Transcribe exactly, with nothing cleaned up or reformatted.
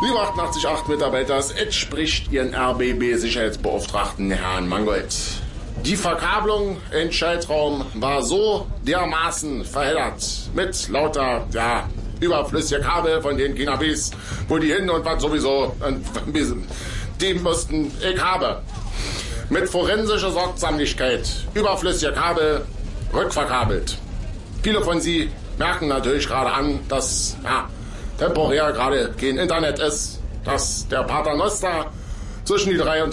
Liebe achtundachtzig Komma acht Mitarbeiter, es entspricht Ihren R B B-Sicherheitsbeauftragten Herrn Mangold. Die Verkabelung in Schaltraum war so dermaßen verheddert mit lauter, ja, überflüssige Kabel, von denen keiner weiß, wo die hin und was sowieso, die mussten, ich habe mit forensischer Sorgsamlichkeit überflüssige Kabel rückverkabelt. Viele von Sie merken natürlich gerade an, dass ja, temporär gerade kein Internet ist, dass der Paternoster zwischen die drei und